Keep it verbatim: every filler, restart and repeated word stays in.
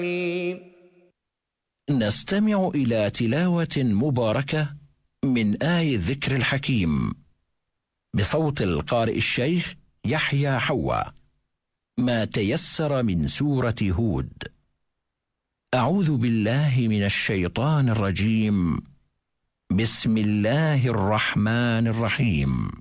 نستمع إلى تلاوة مباركة من آي الذكر الحكيم بصوت القارئ الشيخ يحيى حوا. ما تيسر من سورة هود. أعوذ بالله من الشيطان الرجيم. بسم الله الرحمن الرحيم.